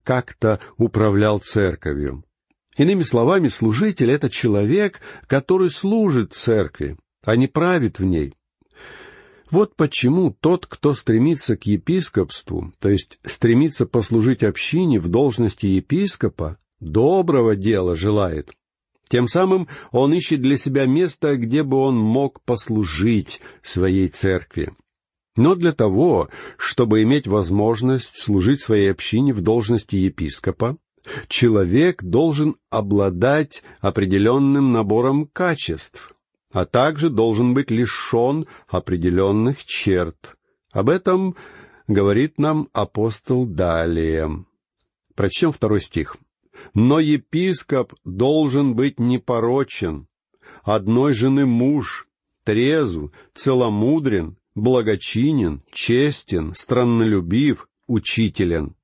как-то управлял церковью. Иными словами, служитель — это человек, который служит церкви, а не правит в ней. Вот почему тот, кто стремится к епископству, то есть стремится послужить общине в должности епископа, доброго дела желает. Тем самым он ищет для себя место, где бы он мог послужить своей церкви. Но для того, чтобы иметь возможность служить своей общине в должности епископа, человек должен обладать определенным набором качеств, а также должен быть лишен определенных черт. Об этом говорит нам апостол далее. Прочтем 2 стих. «Но епископ должен быть непорочен, одной жены муж, трезв, целомудрен, благочинен, честен, страннолюбив, учителен».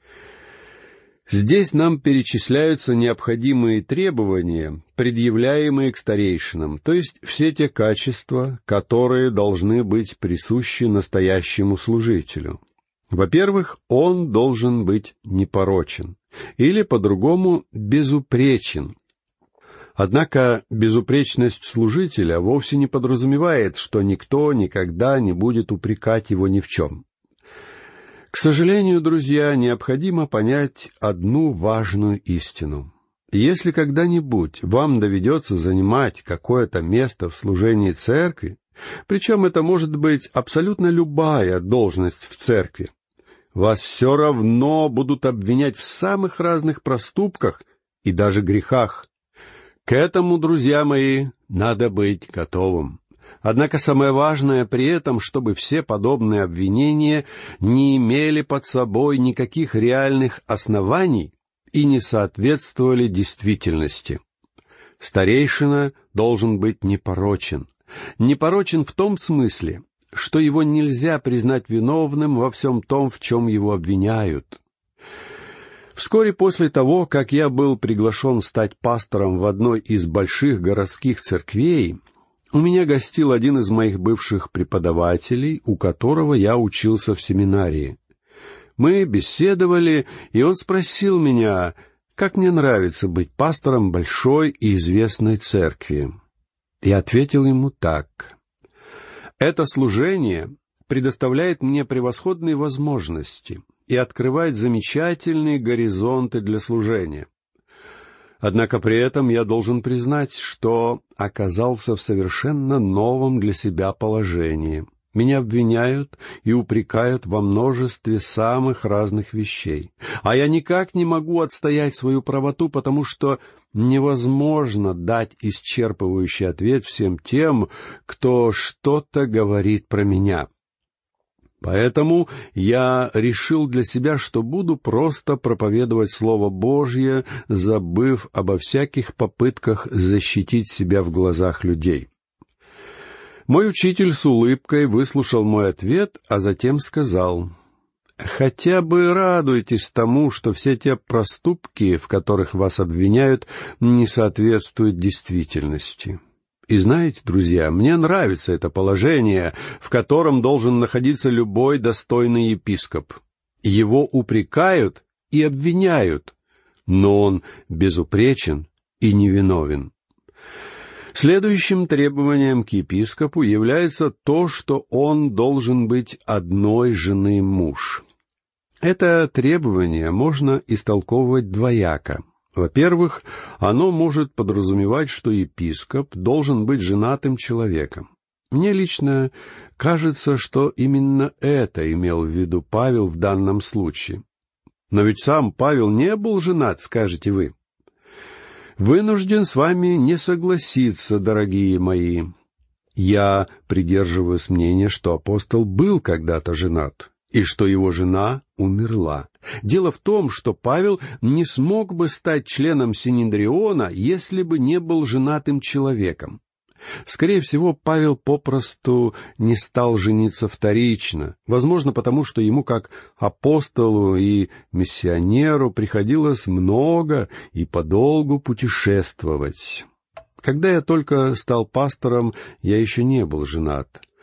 Здесь нам перечисляются необходимые требования, предъявляемые к старейшинам, то есть все те качества, которые должны быть присущи настоящему служителю. Во-первых, он должен быть непорочен, или, по-другому, безупречен. Однако безупречность служителя вовсе не подразумевает, что никто никогда не будет упрекать его ни в чем. К сожалению, друзья, необходимо понять одну важную истину. Если когда-нибудь вам доведется занимать какое-то место в служении церкви, причем это может быть абсолютно любая должность в церкви, вас все равно будут обвинять в самых разных проступках и даже грехах. К этому, друзья мои, надо быть готовым. Однако самое важное при этом, чтобы все подобные обвинения не имели под собой никаких реальных оснований и не соответствовали действительности. Старейшина должен быть непорочен. Непорочен в том смысле, что его нельзя признать виновным во всем том, в чем его обвиняют. Вскоре после того, как я был приглашен стать пастором в одной из больших городских церквей, у меня гостил один из моих бывших преподавателей, у которого я учился в семинарии. Мы беседовали, и он спросил меня, как мне нравится быть пастором большой и известной церкви. Я ответил ему так: «Это служение предоставляет мне превосходные возможности и открывает замечательные горизонты для служения. Однако при этом я должен признать, что оказался в совершенно новом для себя положении. Меня обвиняют и упрекают во множестве самых разных вещей. А я никак не могу отстоять свою правоту, потому что невозможно дать исчерпывающий ответ всем тем, кто что-то говорит про меня. Поэтому я решил для себя, что буду просто проповедовать Слово Божье, забыв обо всяких попытках защитить себя в глазах людей». Мой учитель с улыбкой выслушал мой ответ, а затем сказал: «Хотя бы радуйтесь тому, что все те проступки, в которых вас обвиняют, не соответствуют действительности. И знаете, друзья, мне нравится это положение, в котором должен находиться любой достойный епископ. Его упрекают и обвиняют, но он безупречен и невиновен». Следующим требованием к епископу является то, что он должен быть одной жены муж. Это требование можно истолковывать двояко. Во-первых, оно может подразумевать, что епископ должен быть женатым человеком. Мне лично кажется, что именно это имел в виду Павел в данном случае. Но ведь сам Павел не был женат, скажете вы. Вынужден с вами не согласиться, дорогие мои. Я придерживаюсь мнения, что апостол был когда-то женат, и что его жена умерла. Дело в том, что Павел не смог бы стать членом Синедриона, если бы не был женатым человеком. Скорее всего, Павел попросту не стал жениться вторично, возможно, потому что ему, как апостолу и миссионеру, приходилось много и подолгу путешествовать. Когда я только стал пастором, я еще не был женат.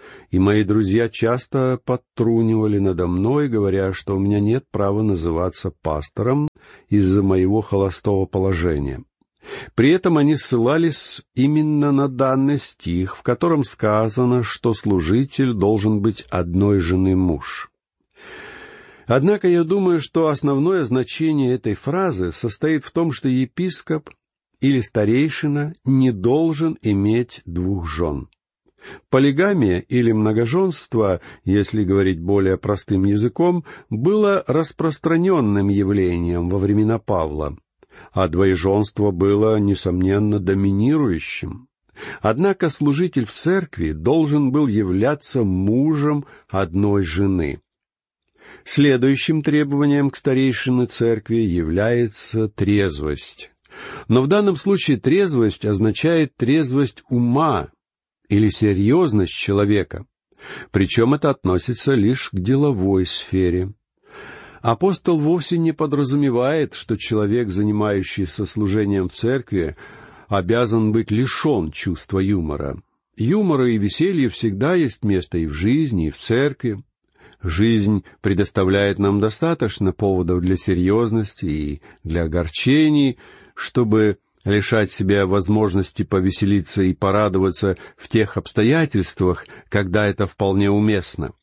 и мои друзья часто подтрунивали надо мной, говоря, что у меня нет права называться пастором из-за моего холостого положения. При этом они ссылались именно на данный стих, в котором сказано, что служитель должен быть одной жены муж. Однако я думаю, что основное значение этой фразы состоит в том, что епископ или старейшина не должен иметь двух жен. Полигамия или многоженство, если говорить более простым языком, было распространенным явлением во времена Павла, а двоеженство было, несомненно, доминирующим. Однако служитель в церкви должен был являться мужем одной жены. Следующим требованием к старейшине церкви является трезвость. Но в данном случае трезвость означает трезвость ума или серьезность человека. Причем это относится лишь к деловой сфере. Апостол вовсе не подразумевает, что человек, занимающийся служением в церкви, обязан быть лишен чувства юмора. Юмора и веселья всегда есть место и в жизни, и в церкви. Жизнь предоставляет нам достаточно поводов для серьезности и для огорчений, чтобы лишать себя возможности повеселиться и порадоваться в тех обстоятельствах, когда это вполне уместно.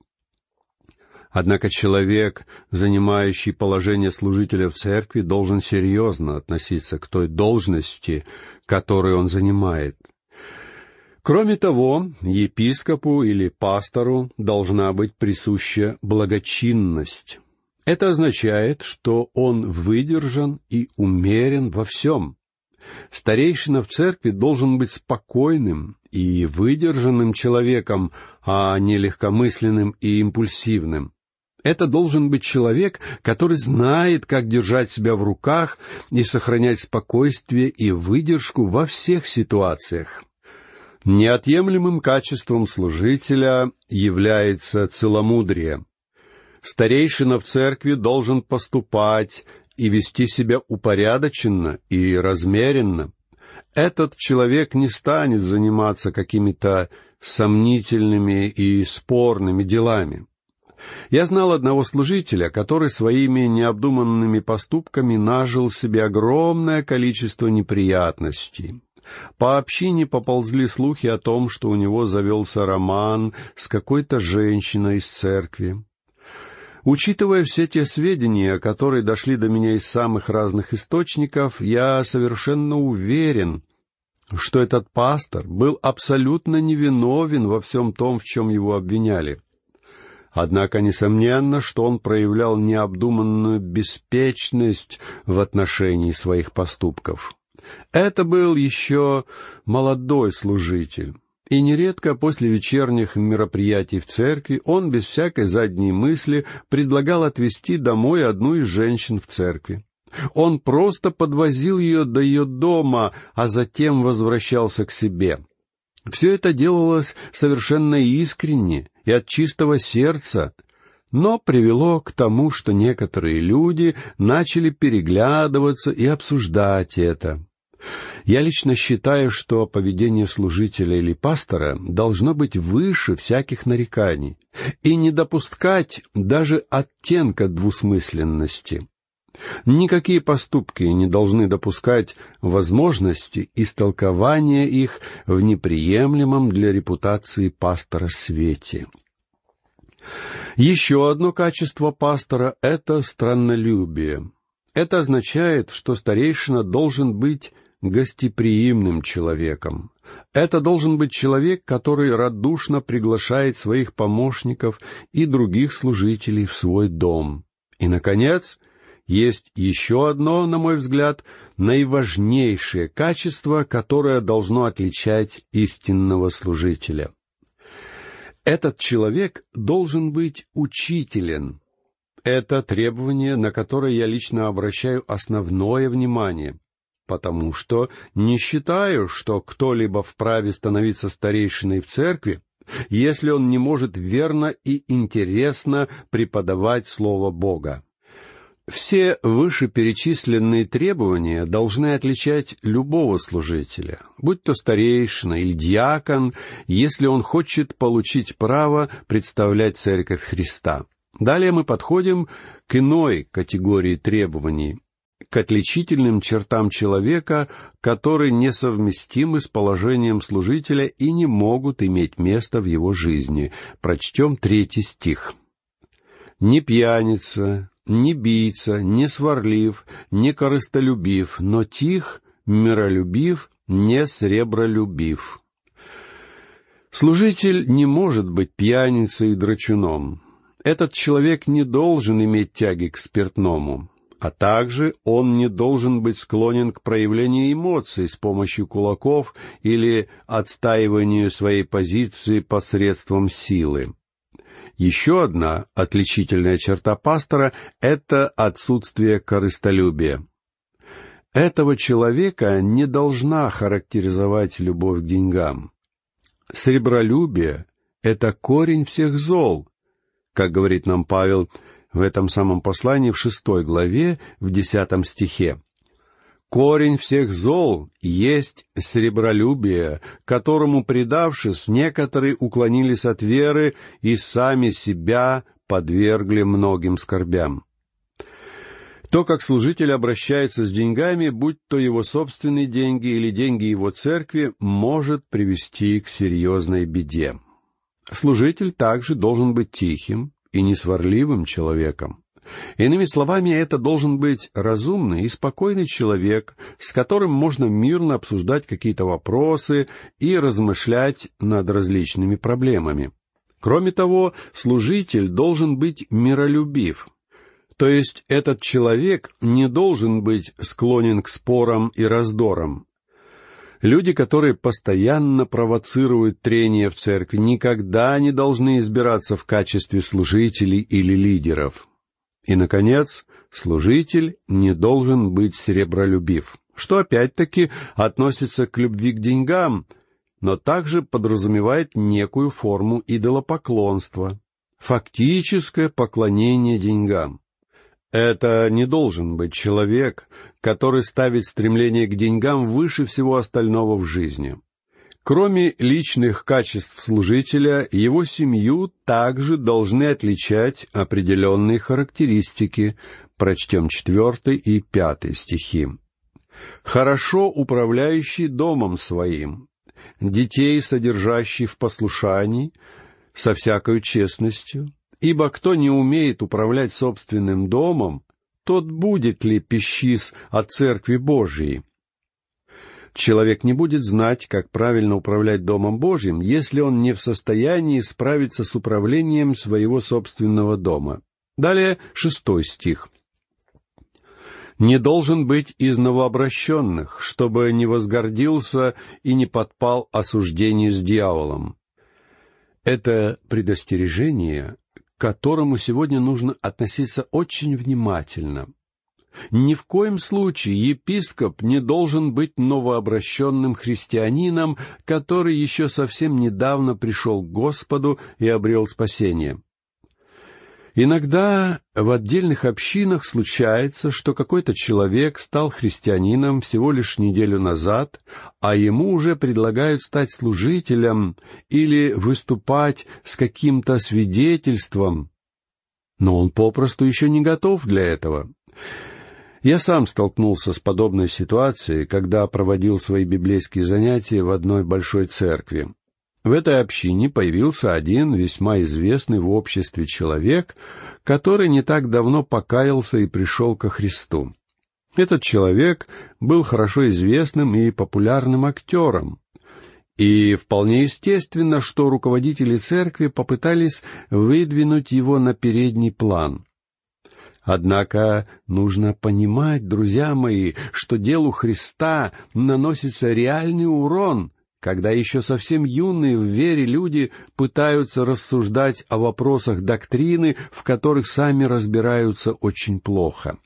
Однако человек, занимающий положение служителя в церкви, должен серьезно относиться к той должности, которую он занимает. Кроме того, епископу или пастору должна быть присуща благочинность. Это означает, что он выдержан и умерен во всем. Старейшина в церкви должен быть спокойным и выдержанным человеком, а не легкомысленным и импульсивным. Это должен быть человек, который знает, как держать себя в руках и сохранять спокойствие и выдержку во всех ситуациях. Неотъемлемым качеством служителя является целомудрие. Старейшина в церкви должен поступать и вести себя упорядоченно и размеренно. Этот человек не станет заниматься какими-то сомнительными и спорными делами. Я знал одного служителя, который своими необдуманными поступками нажил себе огромное количество неприятностей. По общине поползли слухи о том, что у него завелся роман с какой-то женщиной из церкви. Учитывая все те сведения, которые дошли до меня из самых разных источников, я совершенно уверен, что этот пастор был абсолютно невиновен во всем том, в чем его обвиняли. Однако, несомненно, что он проявлял необдуманную беспечность в отношении своих поступков. Это был еще молодой служитель, и нередко после вечерних мероприятий в церкви он без всякой задней мысли предлагал отвезти домой одну из женщин в церкви. Он просто подвозил ее до ее дома, а затем возвращался к себе. Все это делалось совершенно искренне и от чистого сердца, но привело к тому, что некоторые люди начали переглядываться и обсуждать это. Я лично считаю, что поведение служителя или пастора должно быть выше всяких нареканий и не допускать даже оттенка двусмысленности. Никакие поступки не должны допускать возможности истолкования их в неприемлемом для репутации пастора свете. Еще одно качество пастора — это страннолюбие. Это означает, что старейшина должен быть гостеприимным человеком. Это должен быть человек, который радушно приглашает своих помощников и других служителей в свой дом. И, наконец, есть еще одно, на мой взгляд, наиважнейшее качество, которое должно отличать истинного служителя. Этот человек должен быть учителен. Это требование, на которое я лично обращаю основное внимание, потому что не считаю, что кто-либо вправе становиться старейшиной в церкви, если он не может верно и интересно преподавать Слово Бога. Все вышеперечисленные требования должны отличать любого служителя, будь то старейшина или диакон, если он хочет получить право представлять Церковь Христа. Далее мы подходим к иной категории требований, к отличительным чертам человека, которые несовместимы с положением служителя и не могут иметь места в его жизни. Прочтем 3 стих. «Не пьяница, не бийца, не сварлив, не корыстолюбив, но тих, миролюбив, не сребролюбив». Служитель не может быть пьяницей и драчуном. Этот человек не должен иметь тяги к спиртному, а также он не должен быть склонен к проявлению эмоций с помощью кулаков или отстаиванию своей позиции посредством силы. Еще одна отличительная черта пастора — это отсутствие корыстолюбия. Этого человека не должна характеризовать любовь к деньгам. Сребролюбие — это корень всех зол, как говорит нам Павел в этом самом послании в 6 главе, в 10 стихе. «Корень всех зол есть сребролюбие, которому, предавшись, некоторые уклонились от веры и сами себя подвергли многим скорбям». То, как служитель обращается с деньгами, будь то его собственные деньги или деньги его церкви, может привести к серьезной беде. Служитель также должен быть тихим и несварливым человеком. Иными словами, это должен быть разумный и спокойный человек, с которым можно мирно обсуждать какие-то вопросы и размышлять над различными проблемами. Кроме того, служитель должен быть миролюбив. То есть этот человек не должен быть склонен к спорам и раздорам. Люди, которые постоянно провоцируют трения в церкви, никогда не должны избираться в качестве служителей или лидеров. И, наконец, служитель не должен быть сребролюбив, что опять-таки относится к любви к деньгам, но также подразумевает некую форму идолопоклонства, фактическое поклонение деньгам. Это не должен быть человек, который ставит стремление к деньгам выше всего остального в жизни. Кроме личных качеств служителя, его семью также должны отличать определенные характеристики. Прочтем 4 и 5 стихи. «Хорошо управляющий домом своим, детей, содержащий в послушании, со всякою честностью, ибо кто не умеет управлять собственным домом, тот будет ли пищис от Церкви Божией». Человек не будет знать, как правильно управлять Домом Божьим, если он не в состоянии справиться с управлением своего собственного дома. Далее 6 стих. «Не должен быть из новообращенных, чтобы не возгордился и не подпал осуждению с дьяволом». Это предостережение, к которому сегодня нужно относиться очень внимательно. Ни в коем случае епископ не должен быть новообращенным христианином, который еще совсем недавно пришел к Господу и обрел спасение. Иногда в отдельных общинах случается, что какой-то человек стал христианином всего лишь неделю назад, а ему уже предлагают стать служителем или выступать с каким-то свидетельством, но он попросту еще не готов для этого. Я сам столкнулся с подобной ситуацией, когда проводил свои библейские занятия в одной большой церкви. В этой общине появился один весьма известный в обществе человек, который не так давно покаялся и пришел ко Христу. Этот человек был хорошо известным и популярным актером. И вполне естественно, что руководители церкви попытались выдвинуть его на передний план. Однако нужно понимать, друзья мои, что делу Христа наносится реальный урон, когда еще совсем юные в вере люди пытаются рассуждать о вопросах доктрины, в которых сами разбираются очень плохо.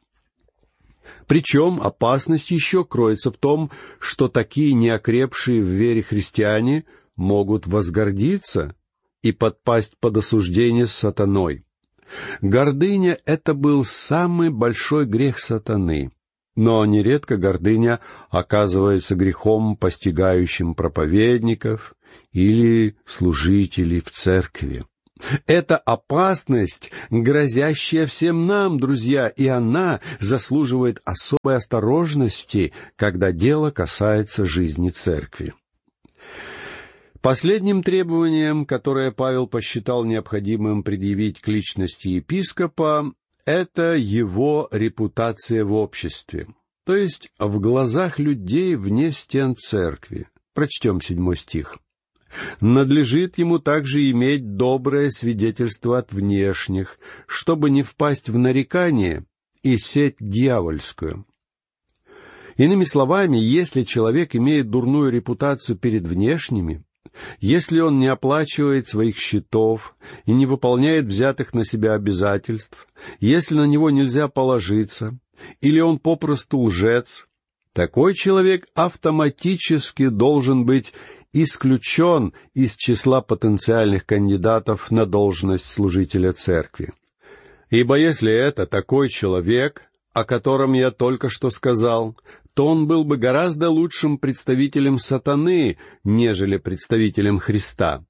Причем опасность еще кроется в том, что такие неокрепшие в вере христиане могут возгордиться и подпасть под осуждение сатаной. Гордыня — это был самый большой грех сатаны. Но нередко гордыня оказывается грехом, постигающим проповедников или служителей в церкви. Это опасность, грозящая всем нам, друзья, и она заслуживает особой осторожности, когда дело касается жизни церкви. Последним требованием, которое Павел посчитал необходимым предъявить к личности епископа, это его репутация в обществе, то есть в глазах людей вне стен церкви. Прочтем 7 стих. «Надлежит ему также иметь доброе свидетельство от внешних, чтобы не впасть в нарекание и сеть дьявольскую». Иными словами, если человек имеет дурную репутацию перед внешними, если он не оплачивает своих счетов и не выполняет взятых на себя обязательств, если на него нельзя положиться, или он попросту лжец, такой человек автоматически должен быть исключен из числа потенциальных кандидатов на должность служителя церкви. Ибо если это такой человек, о котором я только что сказал, то он был бы гораздо лучшим представителем сатаны, нежели представителем Христа.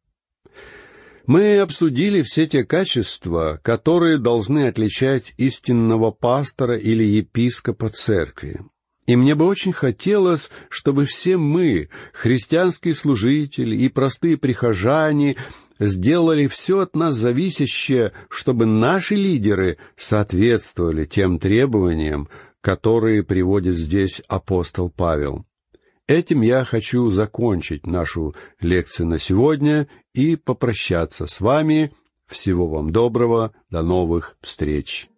Мы обсудили все те качества, которые должны отличать истинного пастора или епископа церкви. И мне бы очень хотелось, чтобы все мы, христианские служители и простые прихожане, сделали все от нас зависящее, чтобы наши лидеры соответствовали тем требованиям, которые приводит здесь апостол Павел. Этим я хочу закончить нашу лекцию на сегодня и попрощаться с вами. Всего вам доброго, до новых встреч.